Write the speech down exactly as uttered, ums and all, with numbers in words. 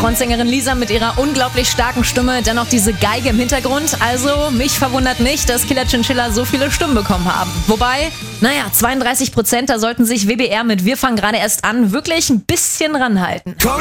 Frontsängerin Lisa mit ihrer unglaublich starken Stimme, dennoch diese Geige im Hintergrund. Also mich verwundert nicht, dass Killer Chinchilla so viele Stimmen bekommen haben. Wobei, naja, zweiunddreißig Prozent, da sollten sich W B R mit Wir fangen gerade erst an wirklich ein bisschen ranhalten.